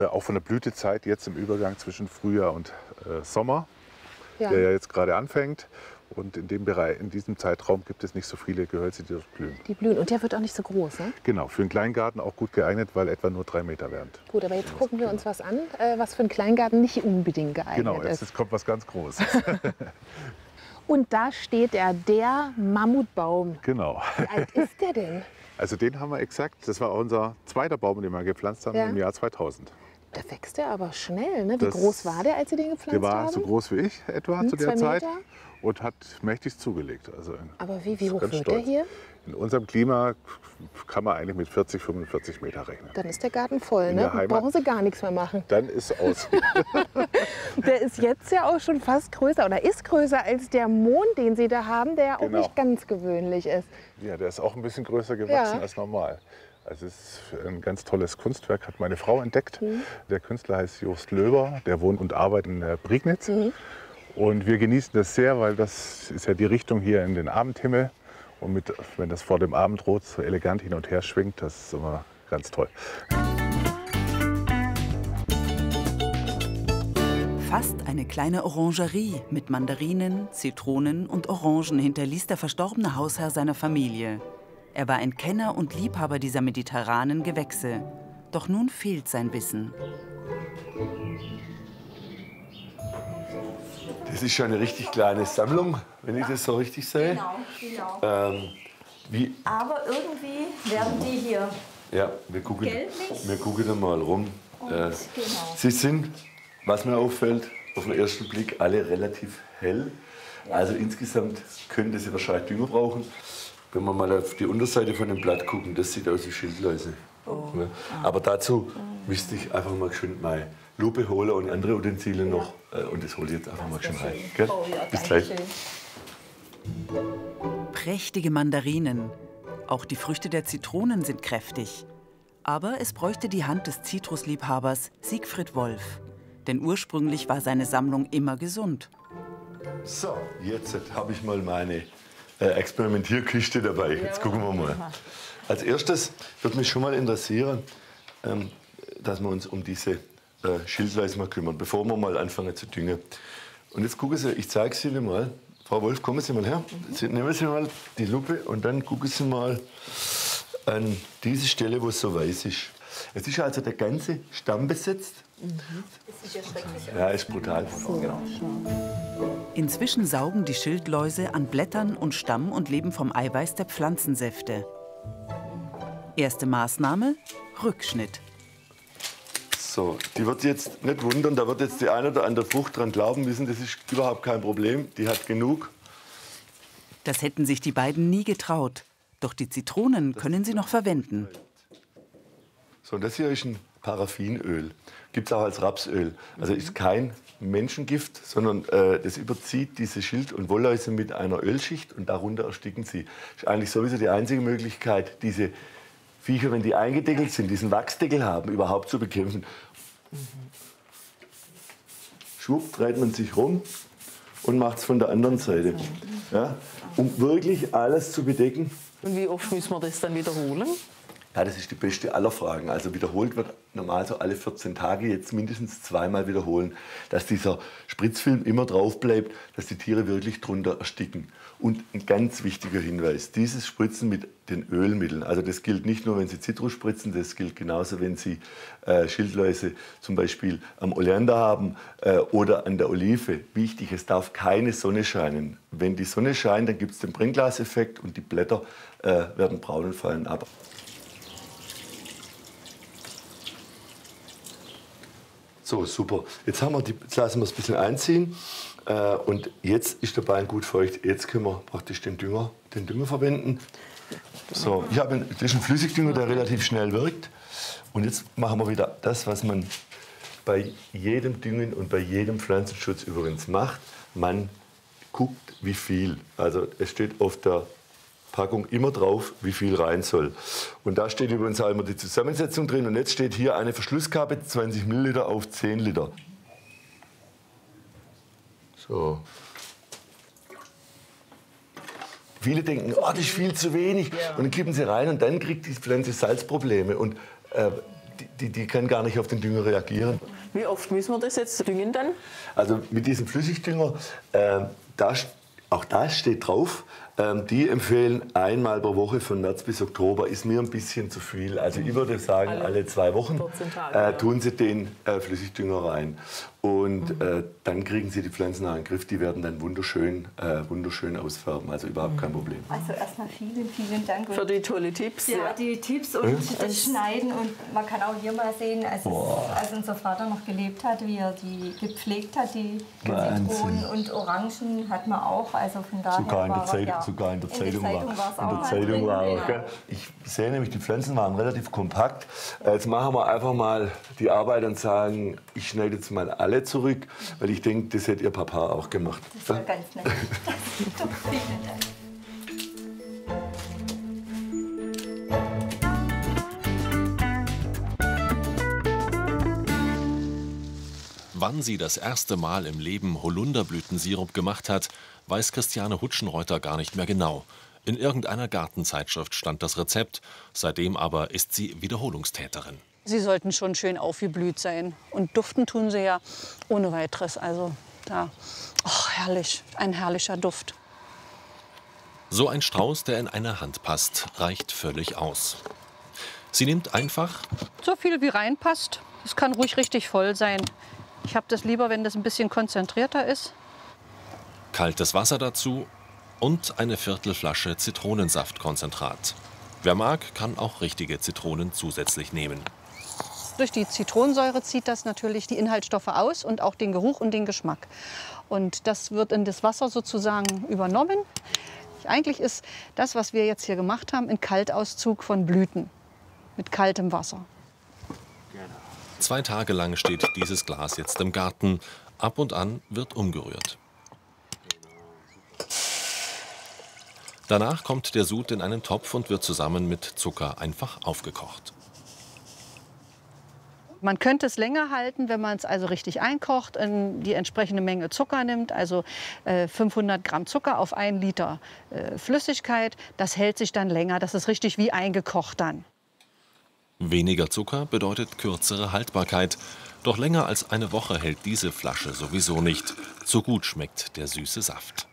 Auch von der Blütezeit jetzt im Übergang zwischen Frühjahr und Sommer, Ja. der ja jetzt gerade anfängt. Und in dem Bereich, in diesem Zeitraum gibt es nicht so viele Gehölze, die dort blühen. Die blühen. Und der wird auch nicht so groß, ne? Genau, für einen Kleingarten auch gut geeignet, weil etwa nur 3 Meter wären. Gut, aber jetzt gucken wir uns was an, was für einen Kleingarten nicht unbedingt geeignet Genau, ist. jetzt kommt was ganz Großes. Und da steht der Mammutbaum. Genau. Wie alt ist der denn? Also den haben wir exakt, das war unser zweiter Baum, den wir gepflanzt haben Ja. im Jahr 2000. Da wächst der aber schnell, ne? Wie Das- groß war der, als Sie den gepflanzt Der war haben? so groß wie ich etwa zu 2 der Zeit Meter? und hat mächtig zugelegt. Also Aber wie hoch ganz wird der stolz. hier? In unserem Klima kann man eigentlich mit 40, 45 Meter rechnen. Dann ist der Garten voll, In ne? der Heimat- Brauchen Sie gar nichts mehr machen. Dann ist aus. Der ist jetzt ja auch schon fast größer oder ist größer als der Mond, den Sie da haben, der ja auch Genau. nicht ganz gewöhnlich ist. Ja, der ist auch ein bisschen größer gewachsen Ja. als normal. Also es ist ein ganz tolles Kunstwerk, hat meine Frau entdeckt. Der Künstler heißt Jost Löber, der wohnt und arbeitet in Prignitz. Und wir genießen das sehr, weil das ist ja die Richtung hier in den Abendhimmel. Und wenn das vor dem Abendrot so elegant hin und her schwingt, das ist immer ganz toll. Fast eine kleine Orangerie mit Mandarinen, Zitronen und Orangen hinterließ der verstorbene Hausherr seiner Familie. Er war ein Kenner und Liebhaber dieser mediterranen Gewächse. Doch nun fehlt sein Wissen. Das ist schon eine richtig kleine Sammlung, wenn ich das so richtig sehe. Genau. Wie, Aber irgendwie werden die hier ja, gelblich. wir gucken da mal rum. Genau. Sie sind, was mir auffällt, auf den ersten Blick alle relativ hell. Also insgesamt könnte sie wahrscheinlich Dünger brauchen. Wenn wir mal auf die Unterseite von dem Blatt gucken, das sieht aus wie Schildläuse. Ja. Aber dazu müsste ich einfach mal geschwind meine Lupe holen und andere Utensilien noch. Und das hole ich jetzt einfach mal geschwind rein. Gell? Oh ja, Bis danke gleich. schön. Prächtige Mandarinen. Auch die Früchte der Zitronen sind kräftig. Aber es bräuchte die Hand des Zitrusliebhabers Siegfried Wolf. Denn ursprünglich war seine Sammlung immer gesund. So, jetzt habe ich mal meine Experimentierkiste dabei. Jetzt gucken wir mal. Als erstes würde mich schon mal interessieren, dass wir uns um diese Schildläuse mal kümmern, bevor wir mal anfangen zu düngen. Und jetzt gucken Sie, ich zeige es Ihnen mal. Frau Wolf, kommen Sie mal her. Nehmen Sie mal die Lupe und dann gucken Sie mal an diese Stelle, wo es so weiß ist. Es ist also der ganze Stamm besetzt. Das ist ja schrecklich. Ja, ist brutal. Inzwischen saugen die Schildläuse an Blättern und Stamm und leben vom Eiweiß der Pflanzensäfte. Erste Maßnahme: Rückschnitt. So, die wird jetzt nicht wundern, da wird jetzt die eine oder andere Frucht dran glauben müssen, das ist überhaupt kein Problem, die hat genug. Das hätten sich die beiden nie getraut. Doch die Zitronen können sie noch verwenden. So, und das hier ist ein Paraffinöl, gibt es auch als Rapsöl. Also ist kein Menschengift, sondern das überzieht diese Schild- und Wollläuse mit einer Ölschicht und darunter ersticken sie. Ist eigentlich sowieso die einzige Möglichkeit, diese Viecher, wenn die eingedeckelt sind, diesen Wachsdeckel haben, überhaupt zu bekämpfen. Schwupp, dreht man sich rum und macht es von der anderen Seite. Ja, um wirklich alles zu bedecken. Und wie oft müssen wir das dann wiederholen? Ja, das ist die beste aller Fragen. Also wiederholt wird normal so alle 14 Tage, jetzt mindestens zweimal wiederholen, dass dieser Spritzfilm immer drauf bleibt, dass die Tiere wirklich drunter ersticken. Und ein ganz wichtiger Hinweis, dieses Spritzen mit den Ölmitteln, also das gilt nicht nur, wenn Sie Zitrus spritzen, das gilt genauso, wenn Sie Schildläuse zum Beispiel am Oleander haben oder an der Olive. Wichtig, es darf keine Sonne scheinen. Wenn die Sonne scheint, dann gibt es den Brennglaseffekt und die Blätter werden braun und fallen ab. So, super. Jetzt lassen wir es ein bisschen einziehen. Und jetzt ist der Bein gut feucht. Jetzt können wir praktisch den Dünger verwenden. So, das ist ein Flüssigdünger, der relativ schnell wirkt. Und jetzt machen wir wieder das, was man bei jedem Düngen und bei jedem Pflanzenschutz übrigens macht. Man guckt, wie viel. Also es steht auf der Packung immer drauf, wie viel rein soll. Und da steht übrigens auch immer die Zusammensetzung drin. Und jetzt steht hier eine Verschlusskappe, 20 Milliliter auf 10 Liter. So. Viele denken, oh, das ist viel zu wenig. Und dann kippen sie rein und dann kriegt die Pflanze Salzprobleme. Und die kann gar nicht auf den Dünger reagieren. Wie oft müssen wir das jetzt düngen dann? Also mit diesem Flüssigdünger, auch da steht drauf, die empfehlen einmal pro Woche von März bis Oktober, ist mir ein bisschen zu viel. Also ich würde sagen, alle 2 Wochen 14 Tage, tun Sie den Flüssigdünger rein. Und dann kriegen Sie die Pflanzen in den Griff, die werden dann wunderschön ausfärben, also überhaupt kein Problem. Also erstmal vielen Dank. Für die tolle Tipps. Ja, die Tipps und das Schneiden. Und man kann auch hier mal sehen, als unser Vater noch gelebt hat, wie er die gepflegt hat, die Zitronen und Orangen hat man auch. Also von daher Sogar in der Zeitung war war auch. Gell? Ich sehe nämlich, die Pflanzen waren relativ kompakt. Jetzt machen wir einfach mal die Arbeit und sagen, ich schneide jetzt mal alle zurück, weil ich denke, das hätte Ihr Papa auch gemacht. Das war ganz nett. Vielen Dank. Wann sie das erste Mal im Leben Holunderblütensirup gemacht hat, weiß Christiane Hutschenreuter gar nicht mehr genau. In irgendeiner Gartenzeitschrift stand das Rezept, seitdem aber ist sie Wiederholungstäterin. Sie sollten schon schön aufgeblüht sein. Und duften tun sie ja ohne weiteres. Also da, herrlich, ein herrlicher Duft. So ein Strauß, der in eine Hand passt, reicht völlig aus. Sie nimmt einfach So viel wie reinpasst. Es kann ruhig richtig voll sein. Ich habe das lieber, wenn das ein bisschen konzentrierter ist. kaltes Wasser dazu und eine Viertelflasche Zitronensaftkonzentrat. Wer mag, kann auch richtige Zitronen zusätzlich nehmen. Durch die Zitronensäure zieht das natürlich die Inhaltsstoffe aus und auch den Geruch und den Geschmack. Und das wird in das Wasser sozusagen übernommen. Eigentlich ist das, was wir jetzt hier gemacht haben, ein Kaltauszug von Blüten mit kaltem Wasser. 2 Tage lang steht dieses Glas jetzt im Garten. Ab und an wird umgerührt. Danach kommt der Sud in einen Topf und wird zusammen mit Zucker einfach aufgekocht. Man könnte es länger halten, wenn man es also richtig einkocht, die entsprechende Menge Zucker nimmt, also 500 Gramm Zucker auf 1 Liter Flüssigkeit. Das hält sich dann länger, das ist richtig wie eingekocht dann. Weniger Zucker bedeutet kürzere Haltbarkeit. Doch länger als eine Woche hält diese Flasche sowieso nicht. So gut schmeckt der süße Saft.